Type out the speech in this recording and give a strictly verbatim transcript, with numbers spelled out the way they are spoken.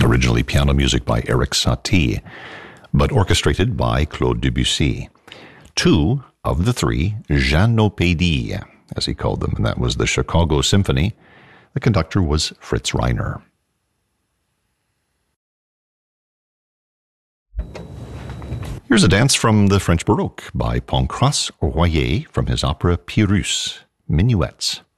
originally piano music by Erik Satie, but orchestrated by Claude Debussy. Two of the three Jeannopédies, as he called them, and that was the Chicago Symphony. The conductor was Fritz Reiner. Here's a dance from the French Baroque by Pancrace Royer from his opera Pyrrhus, Minuets.